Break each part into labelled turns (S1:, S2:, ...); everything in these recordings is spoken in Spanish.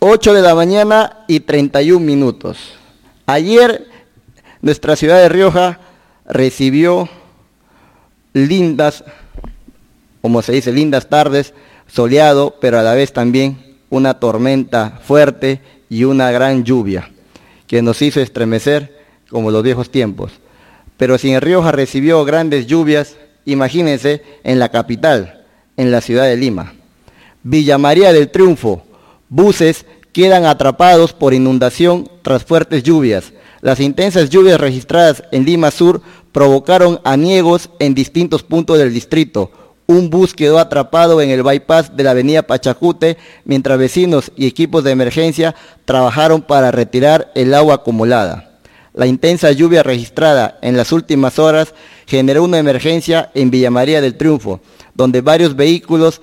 S1: 8 de la mañana y 31 minutos. Ayer nuestra ciudad de Rioja recibió lindas, como se dice, lindas tardes, soleado, pero a la vez también una tormenta fuerte y una gran lluvia que nos hizo estremecer como los viejos tiempos. Pero si en Rioja recibió grandes lluvias, imagínense en la capital, en la ciudad de Lima. Villa María del Triunfo, buses quedan atrapados por inundación tras fuertes lluvias. Las intensas lluvias registradas en Lima Sur provocaron aniegos en distintos puntos del distrito. Un bus quedó atrapado en el bypass de la avenida Pachacute, mientras vecinos y equipos de emergencia trabajaron para retirar el agua acumulada. La intensa lluvia registrada en las últimas horas generó una emergencia en Villa María del Triunfo, donde varios vehículos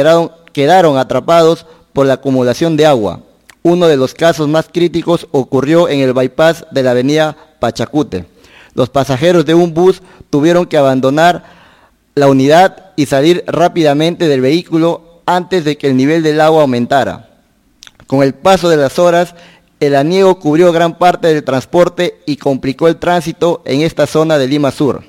S1: quedaron atrapados por la acumulación de agua. Uno de los casos más críticos ocurrió en el bypass de la avenida Pachacute. Los pasajeros de un bus tuvieron que abandonar la unidad y salir rápidamente del vehículo antes de que el nivel del agua aumentara. Con el paso de las horas, el aniego cubrió gran parte del transporte y complicó el tránsito en esta zona de Lima Sur.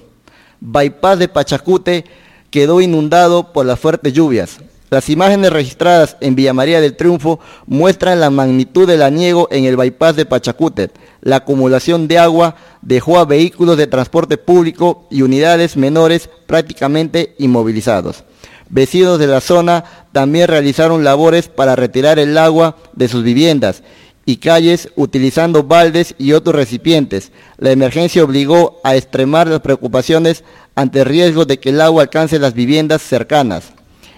S1: Bypass de Pachacute quedó inundado por las fuertes lluvias. Las imágenes registradas en Villa María del Triunfo muestran la magnitud del aniego en el bypass de Pachacute. La acumulación de agua dejó a vehículos de transporte público y unidades menores prácticamente inmovilizados. Vecinos de la zona también realizaron labores para retirar el agua de sus viviendas y calles utilizando baldes y otros recipientes. La emergencia obligó a extremar las preocupaciones ante el riesgo de que el agua alcance las viviendas cercanas.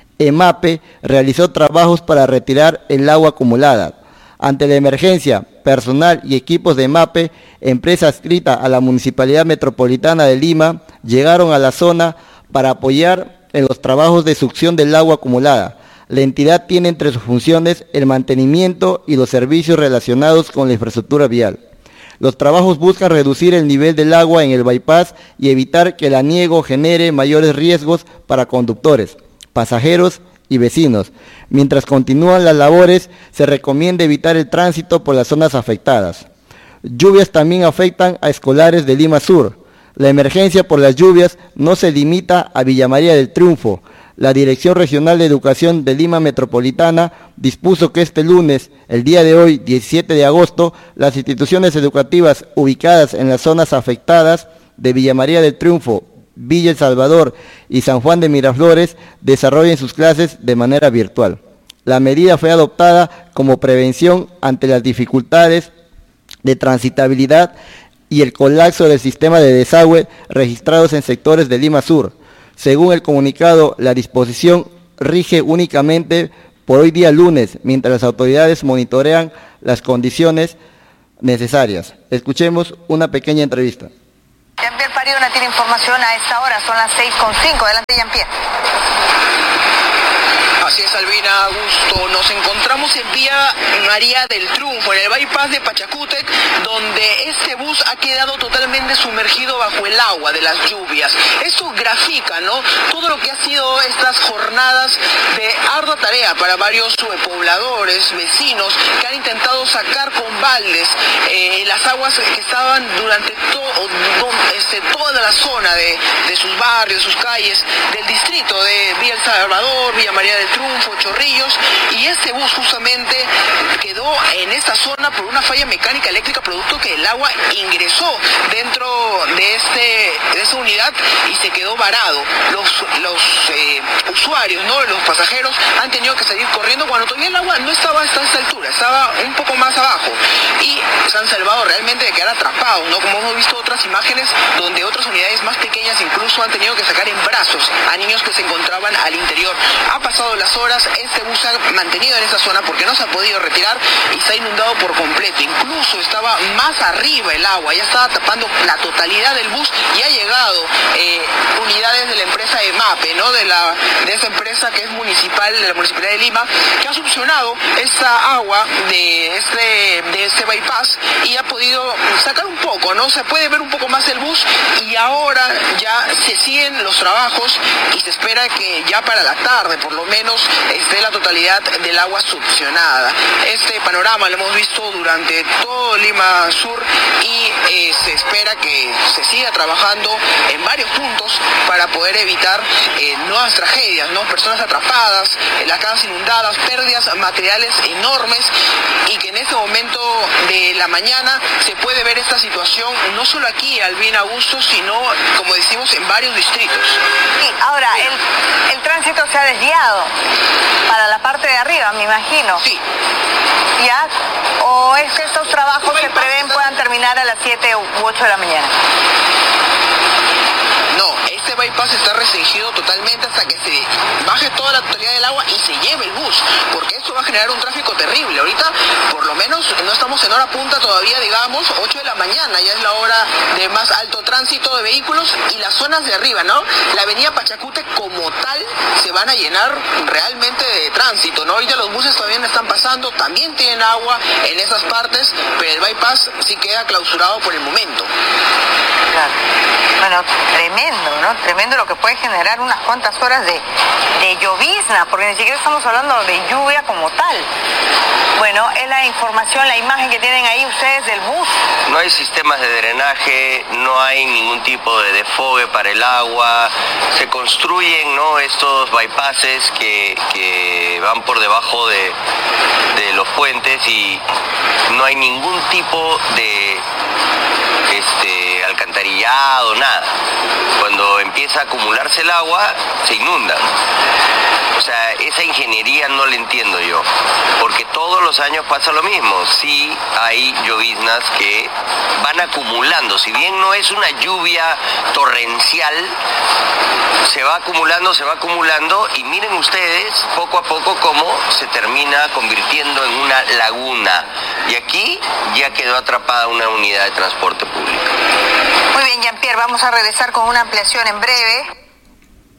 S1: EMAPE realizó trabajos para retirar el agua acumulada. Ante la emergencia, personal y equipos de EMAPE, empresa adscrita a la Municipalidad Metropolitana de Lima, llegaron a la zona para apoyar en los trabajos de succión del agua acumulada. La entidad tiene entre sus funciones el mantenimiento y los servicios relacionados con la infraestructura vial. Los trabajos buscan reducir el nivel del agua en el bypass y evitar que el aniego genere mayores riesgos para conductores, pasajeros y vecinos. Mientras continúan las labores, se recomienda evitar el tránsito por las zonas afectadas. Lluvias también afectan a escolares de Lima Sur. La emergencia por las lluvias no se limita a Villa María del Triunfo. La Dirección Regional de Educación de Lima Metropolitana dispuso que este lunes, el día de hoy, 17 de agosto, las instituciones educativas ubicadas en las zonas afectadas de Villa María del Triunfo, Villa El Salvador y San Juan de Miraflores desarrollen sus clases de manera virtual. La medida fue adoptada como prevención ante las dificultades de transitabilidad y el colapso del sistema de desagüe registrados en sectores de Lima Sur. Según el comunicado, la disposición rige únicamente por hoy día lunes, mientras las autoridades monitorean las condiciones necesarias. Escuchemos una pequeña entrevista.
S2: Jean-Pierre Pariona tiene información a esta hora, son las 6:05. Adelante, Jean-Pierre.
S3: Así es, Albina, Augusto. Nos encontramos en Vía María del Triunfo, en el bypass de Pachacútec, donde este bus ha quedado totalmente sumergido bajo el agua de las lluvias. Esto grafica, ¿no?, todo lo que ha sido estas jornadas de ardua tarea para varios pobladores, vecinos, que han intentado sacar con baldes las aguas que estaban durante toda la zona de sus barrios, sus calles, del distrito de Villa El Salvador, Villa María del Triunfo, Chorrillos, y este bus justamente quedó en esta zona por una falla mecánica eléctrica, producto que el agua ingresó dentro de esa unidad y se quedó varado. Los usuarios, ¿no?, los pasajeros han tenido que salir corriendo cuando todavía el agua no estaba hasta esta altura, estaba un poco más abajo, y se han salvado realmente de quedar atrapados, ¿no?, como hemos visto otras imágenes donde otras unidades más pequeñas incluso han tenido que sacar en brazos a niños que se encontraban al interior. Ha pasado las horas, este bus se ha mantenido en esa zona porque no se ha podido retirar y se ha inundado por por completo, incluso estaba más arriba el agua, ya estaba tapando la totalidad del bus y ha llegado unidades de la empresa EMAPE, ¿no? de esa empresa que es municipal, de la Municipalidad de Lima, que ha succionado esta agua de este bypass y ha podido sacar un poco, ¿no? Se puede ver un poco más el bus y ahora ya se siguen los trabajos y se espera que ya para la tarde por lo menos esté la totalidad del agua succionada. Este panorama lo hemos visto durante todo Lima Sur y se espera que se siga trabajando en varios puntos para poder evitar nuevas tragedias, ¿no? Personas atrapadas, las casas inundadas, pérdidas materiales enormes y que en este momento de la mañana se puede ver esta situación no solo aquí, Albina Augusto, sino, como decimos, en varios distritos.
S2: Sí, ahora, el tránsito se ha desviado para la parte de arriba, me imagino.
S3: Sí.
S2: ¿Ya? ¿O es que estos trabajos se prevén puedan terminar a las 7 u 8 de la mañana?
S3: No, este bypass está restringido totalmente hasta que se baje toda la totalidad del agua y se lleve el bus, porque esto va a generar un tráfico terrible. Ahorita, por lo menos, no estamos en hora punta todavía, digamos, 8 de la mañana, ya es la hora de más alto tránsito de vehículos y las zonas de arriba, ¿no? La avenida Pachacútec como tal se van a llenar realmente de tránsito, ¿no? Ahorita los buses todavía no están pasando, también tienen agua en esas partes, pero el bypass sí queda clausurado por el momento.
S2: Claro. Bueno, tremendo, ¿no? Tremendo lo que puede generar unas cuantas horas de llovizna, porque ni siquiera estamos hablando de lluvia como tal. Bueno, es la información, la imagen que tienen ahí ustedes del bus.
S4: No hay sistemas de drenaje, no hay ningún tipo de desfogue para el agua, se construyen, ¿no?, estos bypasses que van por debajo de los puentes y no hay ningún tipo de alcantarillado, nada. Cuando empieza a acumularse el agua, se inunda. O sea, esa ingeniería no la entiendo yo, porque todos los años pasa lo mismo. Sí hay lloviznas que van acumulando, si bien no es una lluvia torrencial, se va acumulando y miren ustedes poco a poco cómo se termina convirtiendo en una laguna. Y aquí ya quedó atrapada una unidad de transporte público.
S2: Muy bien, Jean-Pierre, vamos a regresar con una ampliación en breve.